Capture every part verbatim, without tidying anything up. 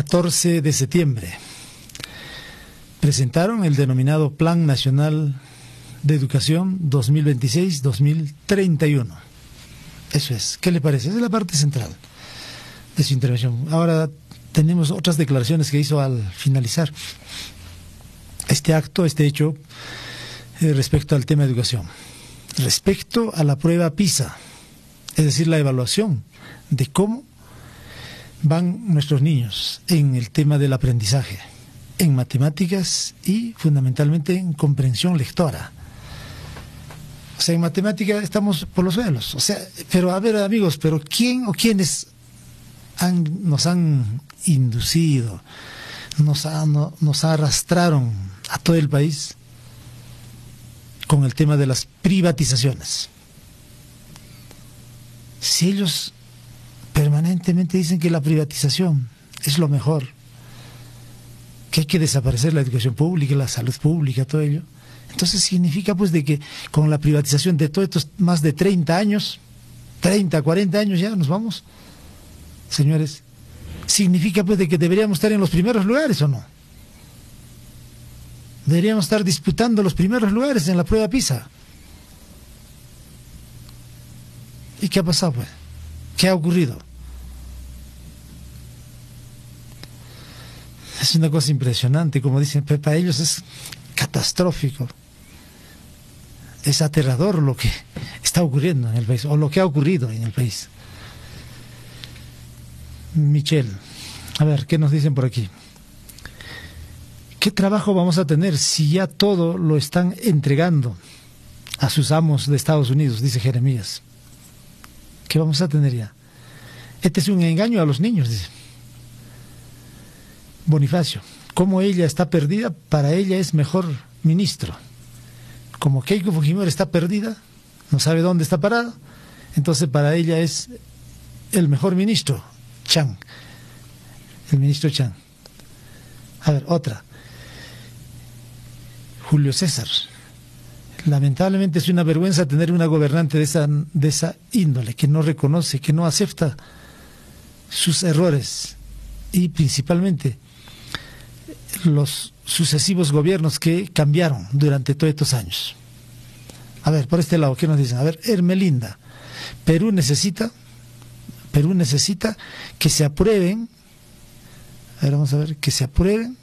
catorce de septiembre, presentaron el denominado Plan Nacional de Educación dos mil veintiséis a dos mil treinta y uno. Eso es. ¿Qué le parece? Esa es la parte central de su intervención. Ahora tenemos otras declaraciones que hizo al finalizar este acto, este hecho, eh, respecto al tema de educación. Respecto a la prueba PISA, es decir, la evaluación de cómo van nuestros niños en el tema del aprendizaje, en matemáticas y fundamentalmente en comprensión lectora. O sea, en matemática estamos por los suelos. O sea, pero a ver, amigos, pero ¿quién o quiénes han, nos han inducido, nos, ha, no, nos arrastraron a todo el país con el tema de las privatizaciones? Si ellos permanentemente dicen que la privatización es lo mejor, que hay que desaparecer la educación pública, la salud pública, todo ello, entonces significa pues de que con la privatización de todos estos más de treinta años, treinta, cuarenta años ya nos vamos, señores, significa pues de que deberíamos estar en los primeros lugares, ¿o no? Deberíamos estar disputando los primeros lugares en la prueba PISA. ¿Y qué ha pasado pues? ¿Qué ha ocurrido? Es una cosa impresionante, como dicen, para ellos es catastrófico, es aterrador lo que está ocurriendo en el país, o lo que ha ocurrido en el país. Michelle, a ver, ¿qué nos dicen por aquí? ¿Qué trabajo vamos a tener si ya todo lo están entregando a sus amos de Estados Unidos? Dice Jeremías. ¿Qué vamos a tener ya? Este es un engaño a los niños, dice Bonifacio. Como ella está perdida, para ella es mejor ministro. Como Keiko Fujimori está perdida, no sabe dónde está parada, entonces para ella es el mejor ministro, Chang. El ministro Chang. A ver, otra. Julio César. Lamentablemente es una vergüenza tener una gobernante de esa, de esa índole, que no reconoce, que no acepta sus errores, y principalmente los sucesivos gobiernos que cambiaron durante todos estos años. A ver, por este lado, ¿qué nos dicen? A ver, Hermelinda. Perú necesita, Perú necesita que se aprueben, a ver, vamos a ver, que se aprueben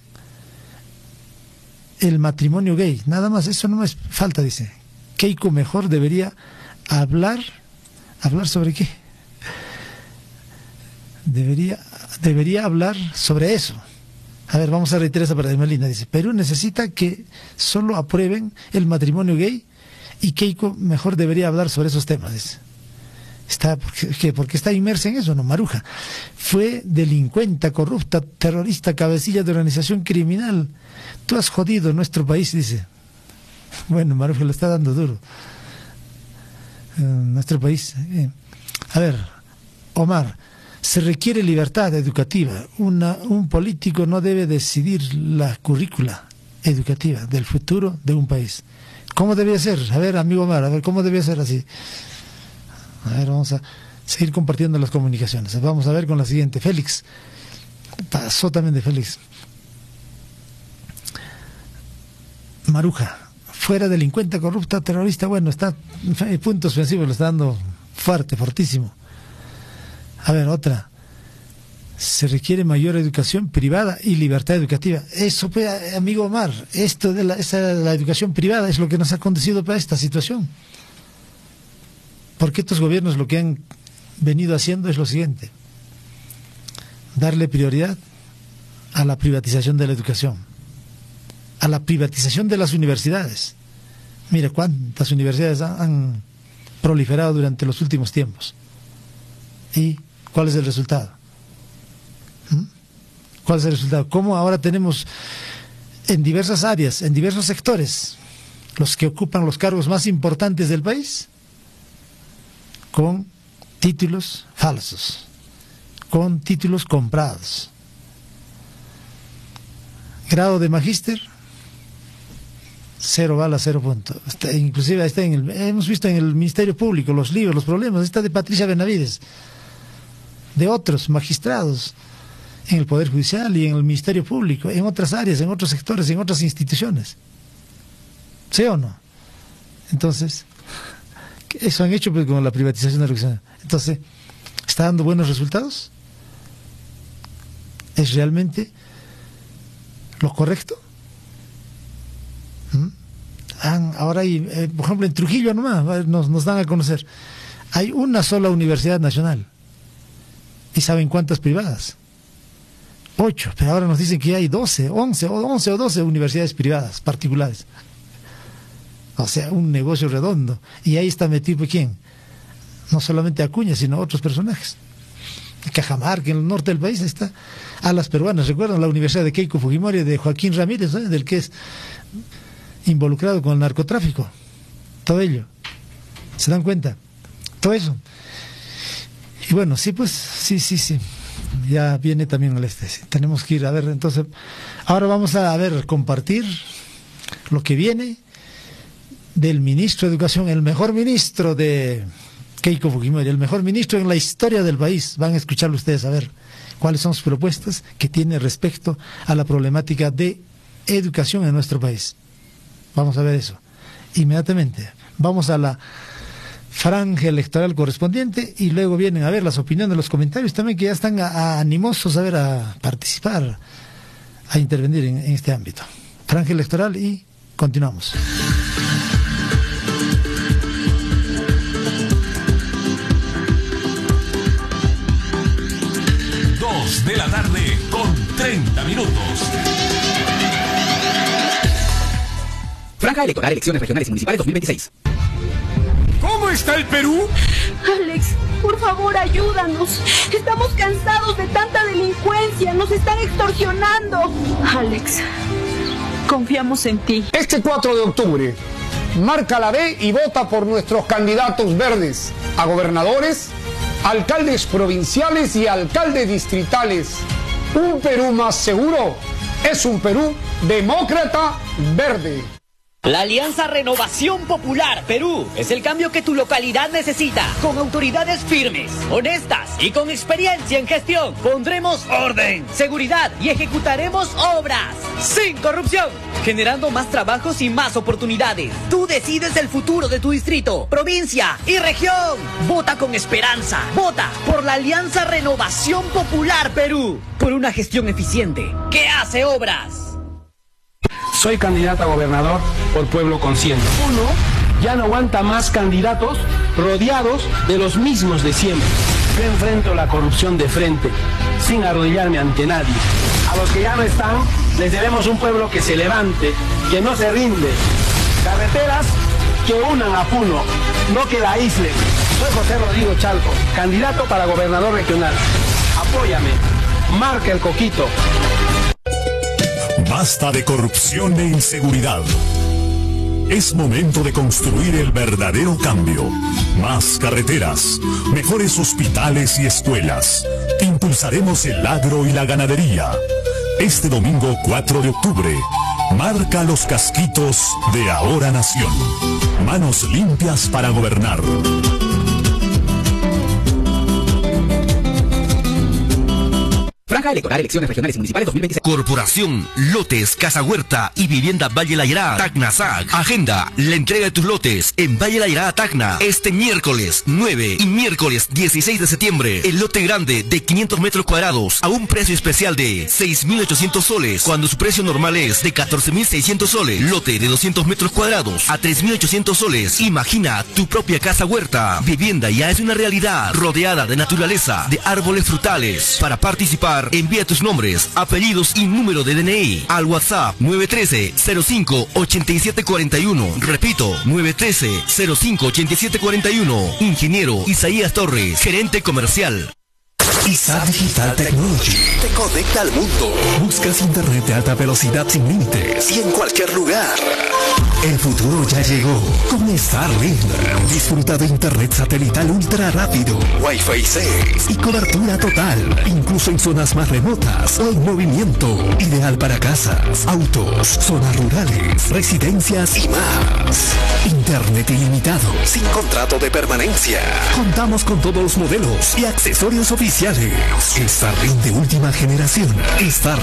el matrimonio gay. Nada más, eso no es falta, dice. Keiko mejor debería hablar, ¿hablar sobre qué? Debería, debería hablar sobre eso. A ver, vamos a reiterar esa parte. Melina dice, Perú necesita que solo aprueben el matrimonio gay y Keiko mejor debería hablar sobre esos temas, dice. Está, porque, porque está inmersa en eso, ¿no? Maruja fue delincuenta, corrupta, terrorista, cabecilla de organización criminal. Tú has jodido nuestro país, dice. Bueno, Maruja le está dando duro. Eh, nuestro país. Eh. A ver, Omar, se requiere libertad educativa. Una, un político no debe decidir la currícula educativa del futuro de un país. ¿Cómo debía ser? A ver, amigo Omar, a ver, ¿cómo debía ser así? A ver, vamos a seguir compartiendo las comunicaciones. Vamos a ver con la siguiente. Félix. Pasó también de Félix. Maruja. Fuera delincuente, corrupta, terrorista. Bueno, está en puntos ofensivos, lo está dando fuerte, fortísimo. A ver, otra. Se requiere mayor educación privada y libertad educativa. Eso, amigo Omar, esto de la, esa, la educación privada es lo que nos ha conducido para esta situación. Porque estos gobiernos lo que han venido haciendo es lo siguiente: darle prioridad a la privatización de la educación, a la privatización de las universidades. Mira cuántas universidades han proliferado durante los últimos tiempos. ¿Y cuál es el resultado? ¿Mm? ¿Cuál es el resultado? ¿Cómo ahora tenemos en diversas áreas, en diversos sectores, los que ocupan los cargos más importantes del país con títulos falsos, con títulos comprados? Grado de magíster, cero bala, cero punto. Está, inclusive está en el, hemos visto en el Ministerio Público los libros, los problemas. Está de Patricia Benavides, de otros magistrados, en el Poder Judicial y en el Ministerio Público, en otras áreas, en otros sectores, en otras instituciones. ¿Sí o no? Entonces, eso han hecho pues, con la privatización de la educación. Entonces, ¿está dando buenos resultados? ¿Es realmente lo correcto? ¿Mm? Han, ahora hay, eh, por ejemplo, en Trujillo nomás, nos, nos dan a conocer, hay una sola universidad nacional. ¿Y saben cuántas privadas? Ocho, pero ahora nos dicen que hay doce, once, o once o doce universidades privadas, particulares. O sea, un negocio redondo. Y ahí está metido, ¿quién? No solamente Acuña, sino otros personajes. Cajamarca, en el norte del país, está a las peruanas. ¿Recuerdan la Universidad de Keiko Fujimori, de Joaquín Ramírez, ¿eh? Del que es involucrado con el narcotráfico? Todo ello. ¿Se dan cuenta? Todo eso. Y bueno, sí, pues, sí, sí, sí. Ya viene también el este. Sí. Tenemos que ir a ver, entonces, ahora vamos a, a ver, compartir lo que viene del ministro de Educación, el mejor ministro de Keiko Fujimori, el mejor ministro en la historia del país. Van a escucharlo ustedes a ver cuáles son sus propuestas que tiene respecto a la problemática de educación en nuestro país. Vamos a ver eso inmediatamente. Vamos a la franja electoral correspondiente y luego vienen a ver las opiniones, los comentarios también que ya están a, a animosos a ver, a participar, a intervenir en, en este ámbito. Franja electoral y continuamos. Dos de la tarde con treinta minutos. Franja electoral, elecciones regionales y municipales dos mil veintiséis. ¿Cómo está el Perú? Alex, por favor, ayúdanos. Estamos cansados de tanta delincuencia. Nos están extorsionando. Alex, confiamos en ti. Este cuatro de octubre, marca la B y vota por nuestros candidatos verdes a gobernadores, alcaldes provinciales y alcaldes distritales. Un Perú más seguro es un Perú demócrata verde. La Alianza Renovación Popular Perú es el cambio que tu localidad necesita. Con autoridades firmes, honestas y con experiencia en gestión, pondremos orden, seguridad y ejecutaremos obras sin corrupción, generando más trabajos y más oportunidades. Tú decides el futuro de tu distrito, provincia y región. Vota con esperanza. Vota por la Alianza Renovación Popular Perú. Por una gestión eficiente que hace obras. Soy candidata a gobernador por Pueblo Consciente. Uno ya no aguanta más candidatos rodeados de los mismos de siempre. Yo enfrento la corrupción de frente, sin arrodillarme ante nadie. A los que ya no están, les debemos un pueblo que se levante, que no se rinde. Carreteras que unan a Puno, no que la aíslen. Soy José Rodrigo Chalco, candidato para gobernador regional. Apóyame, marca el coquito. Basta de corrupción e inseguridad. Es momento de construir el verdadero cambio. Más carreteras, mejores hospitales y escuelas. Impulsaremos el agro y la ganadería. Este domingo cuatro de octubre, marca los casquitos de Ahora Nación. Manos limpias para gobernar. Franja electoral, elecciones regionales y municipales dos mil veintiséis. Corporación Lotes, Casa Huerta y Vivienda Valle Layará, Tacna S A C. Agenda la entrega de tus lotes en Valle Layará, Tacna, este miércoles nueve y miércoles dieciséis de septiembre. El lote grande de quinientos metros cuadrados a un precio especial de seis mil ochocientos soles, cuando su precio normal es de catorce mil seiscientos soles. Lote de doscientos metros cuadrados a tres mil ochocientos soles. Imagina tu propia casa huerta. Vivienda ya es una realidad, rodeada de naturaleza, de árboles frutales. Para participar, envía tus nombres, apellidos y número de D N I al WhatsApp nueve uno tres cero cinco ocho siete cuatro uno. Repito, nueve uno tres cero cinco ocho siete cuatro uno. Ingeniero Isaías Torres, gerente comercial. I S A Digital Technology te conecta al mundo. Buscas internet de alta velocidad sin límites y en cualquier lugar. El futuro ya llegó con Starlink. Disfruta de internet satelital ultra rápido, Wi-Fi seis y cobertura total, incluso en zonas más remotas o en movimiento. Ideal para casas, autos, zonas rurales, residencias y más. Internet ilimitado, sin contrato de permanencia. Contamos con todos los modelos y accesorios oficiales. Starlink de última generación. Starlink